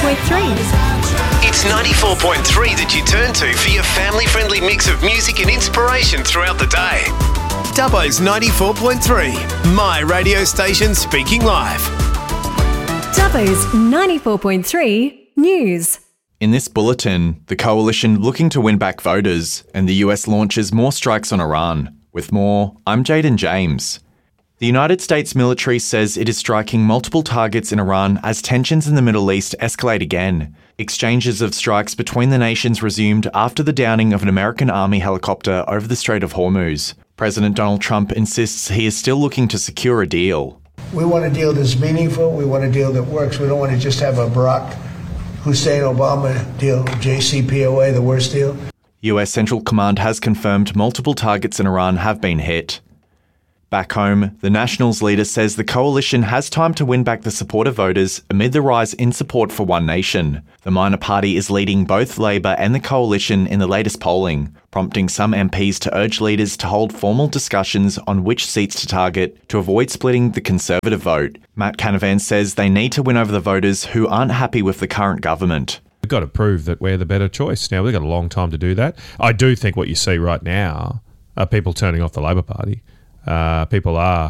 It's 94.3 that you turn to for your family-friendly mix of music and inspiration throughout the day. Dubbo's 94.3, my radio station speaking live. Dubbo's 94.3 News. In this bulletin, the coalition looking to win back voters and the US launches more strikes on Iran. With more, I'm Jaden James. The United States military says it is striking multiple targets in Iran as tensions in the Middle East escalate again. Exchanges of strikes between the nations resumed after the downing of an American Army helicopter over the Strait of Hormuz. President Donald Trump insists he is still looking to secure a deal. We want a deal that's meaningful. We want a deal that works. We don't want to just have a Barack Hussein Obama deal, JCPOA, the worst deal. US Central Command has confirmed multiple targets in Iran have been hit. Back home, the Nationals leader says the coalition has time to win back the support of voters amid the rise in support for One Nation. The minor party is leading both Labor and the coalition in the latest polling, prompting some MPs to urge leaders to hold formal discussions on which seats to target to avoid splitting the Conservative vote. Matt Canavan says they need to win over the voters who aren't happy with the current government. We've got to prove that we're the better choice. Now, we've got a long time to do that. I do think what you see right now are people turning off the Labor Party. People are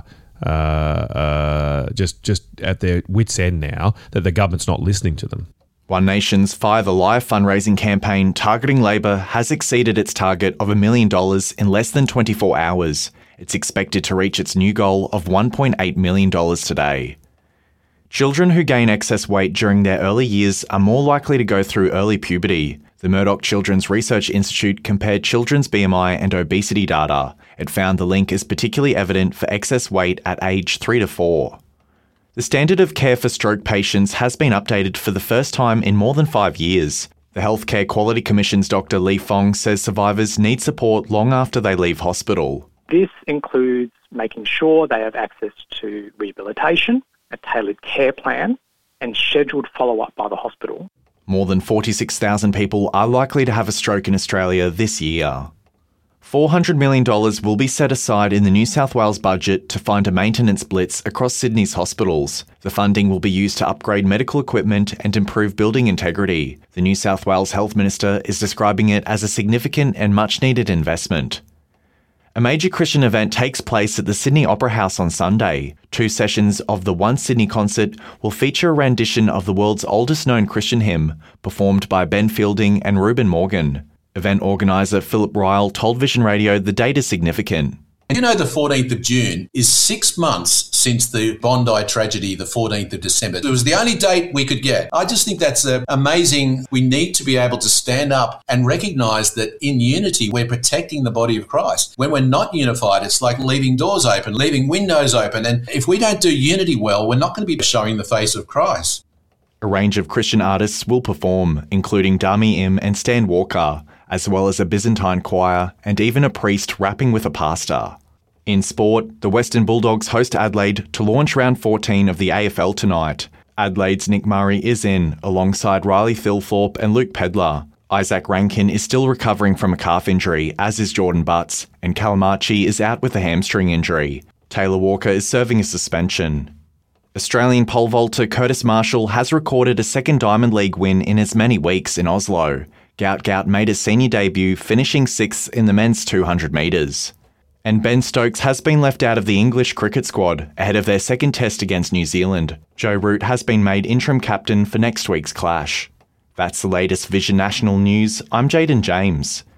just at their wits' end now that the government's not listening to them. One Nation's Fire the Lie fundraising campaign targeting Labor has exceeded its target of $1 million in less than 24 hours. It's expected to reach its new goal of $1.8 million today. Children who gain excess weight during their early years are more likely to go through early puberty. The Murdoch Children's Research Institute compared children's BMI and obesity data. It found the link is particularly evident for excess weight at age 3 to 4. The standard of care for stroke patients has been updated for the first time in more than 5 years. The Healthcare Quality Commission's Dr. Li Fong says survivors need support long after they leave hospital. This includes making sure they have access to rehabilitation, a tailored care plan, and scheduled follow-up by the hospital. More than 46,000 people are likely to have a stroke in Australia this year. $400 million will be set aside in the New South Wales budget to fund a maintenance blitz across Sydney's hospitals. The funding will be used to upgrade medical equipment and improve building integrity. The New South Wales Health Minister is describing it as a significant and much-needed investment. A major Christian event takes place at the Sydney Opera House on Sunday. 2 sessions of the One Sydney concert will feature a rendition of the world's oldest known Christian hymn, performed by Ben Fielding and Reuben Morgan. Event organiser Philip Ryle told Vision Radio the date is significant. You know, the 14th of June is 6 months since the Bondi tragedy, the 14th of December. It was the only date we could get. I just think that's amazing. We need to be able to stand up and recognise that in unity, we're protecting the body of Christ. When we're not unified, it's like leaving doors open, leaving windows open. And if we don't do unity well, we're not going to be showing the face of Christ. A range of Christian artists will perform, including Dami Im and Stan Walker, as well as a Byzantine choir and even a priest rapping with a pastor. In sport, the Western Bulldogs host Adelaide to launch round 14 of the AFL tonight. Adelaide's Nick Murray is in, alongside Riley Thilthorpe and Luke Pedlar. Isaac Rankin is still recovering from a calf injury, as is Jordan Butts, and Calamachi is out with a hamstring injury. Taylor Walker is serving a suspension. Australian pole vaulter Curtis Marshall has recorded a second Diamond League win in as many weeks in Oslo. Gout Gout made his senior debut, finishing 6th in the men's 200 metres. And Ben Stokes has been left out of the English cricket squad ahead of their second test against New Zealand. Joe Root has been made interim captain for next week's clash. That's the latest Vision National News. I'm Jaden James.